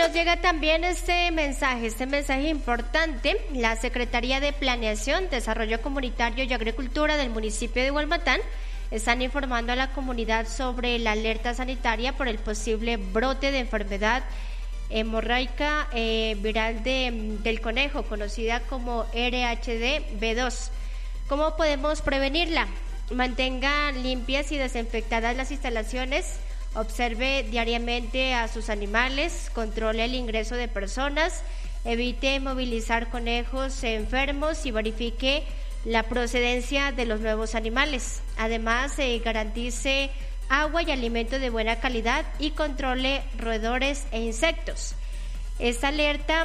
nos llega también este mensaje importante. La Secretaría de Planeación, Desarrollo Comunitario y Agricultura del municipio de Hualmatán están informando a la comunidad sobre la alerta sanitaria por el posible brote de enfermedad hemorrágica viral del conejo, conocida como RHD-B2. ¿Cómo podemos prevenirla? Mantenga limpias y desinfectadas las instalaciones, observe diariamente a sus animales, controle el ingreso de personas, evite movilizar conejos enfermos y verifique la procedencia de los nuevos animales. Además, garantice agua y alimento de buena calidad y controle roedores e insectos. Esta alerta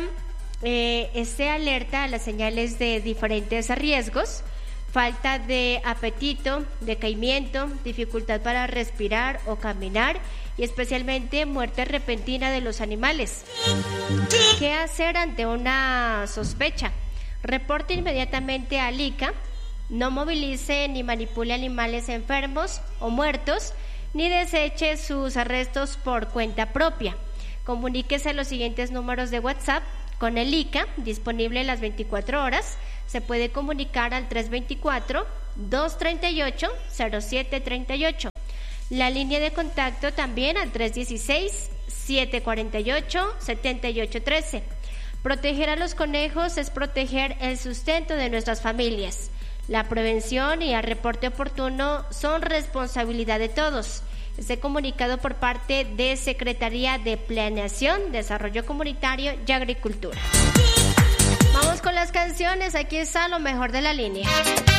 a las señales de diferentes riesgos: falta de apetito, decaimiento, dificultad para respirar o caminar y especialmente muerte repentina de los animales. ¿Qué hacer ante una sospecha? Reporte inmediatamente al ICA, no movilice ni manipule animales enfermos o muertos, ni deseche sus arrestos por cuenta propia. Comuníquese a los siguientes números de WhatsApp con el ICA, disponible las 24 horas. Se puede comunicar al 324-238-0738. La línea de contacto también al 316-748-7813. Proteger a los conejos es proteger el sustento de nuestras familias. La prevención y el reporte oportuno son responsabilidad de todos. Este comunicado por parte de Secretaría de Planeación, Desarrollo Comunitario y Agricultura. Vamos con las canciones, aquí está lo mejor de la línea.